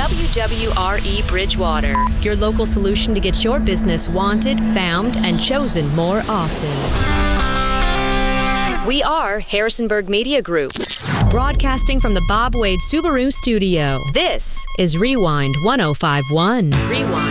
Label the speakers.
Speaker 1: WWRE Bridgewater, your local solution to get your business wanted, found, and chosen more often. We are Harrisonburg Media Group, broadcasting from the Bob Wade Subaru studio. This is Rewind 1051. Rewind.